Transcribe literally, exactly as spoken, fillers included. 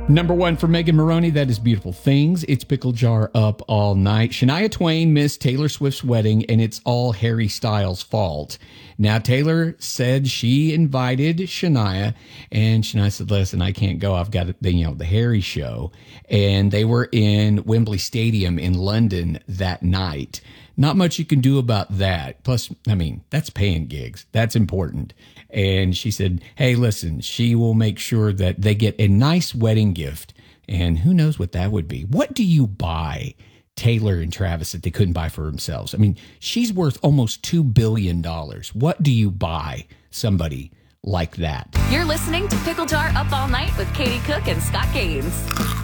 Number one for Megan Maroney, that is Beautiful Things. It's Pickle Jar Up All Night. Shania Twain missed Taylor Swift's wedding, and it's all Harry Styles' fault. Now, Taylor said she invited Shania, and Shania said, listen, I can't go. I've got the, you know, the Harry show. And they were in Wembley Stadium in London that night. Not much you can do about that. Plus, I mean, that's paying gigs. That's important. And she said, hey, listen, she will make sure that they get a nice wedding gift. And who knows what that would be? What do you buy Taylor and Travis that they couldn't buy for themselves? I mean, she's worth almost two billion dollars. What do you buy somebody like that? You're listening to Pickle Jar Up All Night with Katie Cook and Scott Gaines.